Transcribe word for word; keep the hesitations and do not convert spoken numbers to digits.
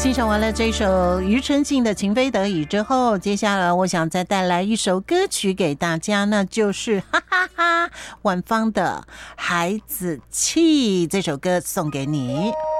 欣赏完了这首庾澄庆的《情非得已》之后，接下来我想再带来一首歌曲给大家，那就是哈哈哈万芳的《孩子气》，这首歌送给你。